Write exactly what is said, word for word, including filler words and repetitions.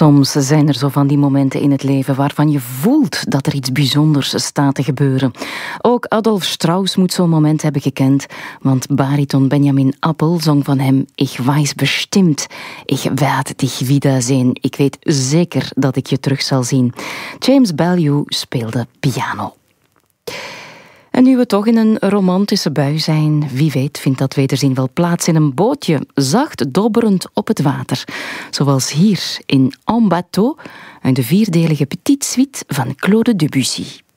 Soms zijn er zo van die momenten in het leven waarvan je voelt dat er iets bijzonders staat te gebeuren. Ook Adolf Strauss moet zo'n moment hebben gekend, want bariton Benjamin Appel zong van hem: Ich weiß bestimmt, ich werde dich wiedersehen. Ik weet zeker dat ik je terug zal zien. James Baillieu speelde piano. En nu we toch in een romantische bui zijn, wie weet vindt dat wederzien wel plaats in een bootje, zacht dobberend op het water. Zoals hier in En Bateau, uit de vierdelige Petite Suite van Claude Debussy.